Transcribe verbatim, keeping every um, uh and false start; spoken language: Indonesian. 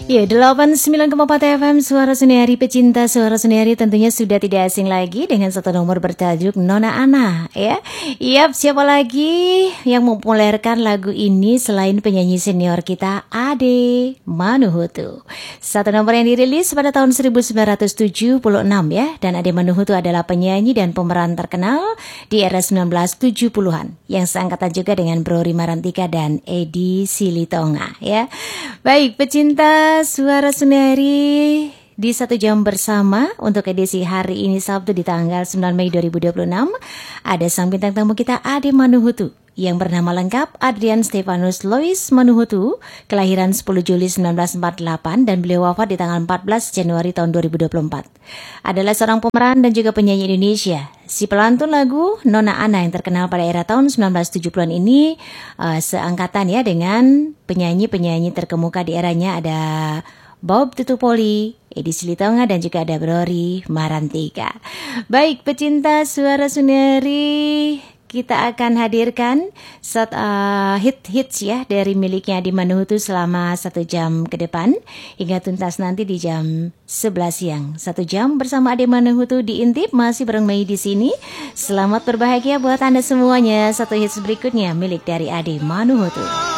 Ya, delapan puluh sembilan koma empat F M Suara Seniari, pecinta Suara Seniari tentunya sudah tidak asing lagi dengan satu nomor bertajuk Nona Ana, ya. Yap, siapa lagi yang mempopulerkan lagu ini selain penyanyi senior kita, Ade Manuhutu. Satu nomor yang dirilis pada tahun seribu sembilan ratus tujuh puluh enam ya, dan Ade Manuhutu adalah penyanyi dan pemeran terkenal di era sembilan belas tujuh puluhan yang seangkatan juga dengan Bro Rima Rantika dan Edi Silitonga, ya. Baik, pecinta Suara Seniari, di satu jam bersama untuk edisi hari ini Sabtu di tanggal sembilan Mei dua ribu dua puluh enam ada sang bintang tamu kita, Ade Manuhutu, yang bernama lengkap Adrian Stefanus Lois Manuhutu, kelahiran sepuluh Juli seribu sembilan ratus empat puluh delapan dan beliau wafat di tanggal empat belas Januari tahun dua ribu dua puluh empat. Adalah seorang pemeran dan juga penyanyi Indonesia. Si pelantun lagu Nona Ana yang terkenal pada era tahun sembilan belas tujuh puluhan ini uh, seangkatan ya dengan penyanyi-penyanyi terkemuka di eranya, ada Bob Tutupoli, Edi Silitonga, dan juga ada Bro Rima Rantika. Baik, pecinta Suara Seniari, kita akan hadirkan set uh, hit-hits ya dari miliknya Ade Manuhutu selama satu jam ke depan hingga tuntas nanti di jam sebelas siang. Satu jam bersama Ade Manuhutu di Intip, masih bareng Mei di sini. Selamat berbahagia buat Anda semuanya. Satu hits berikutnya milik dari Ade Manuhutu.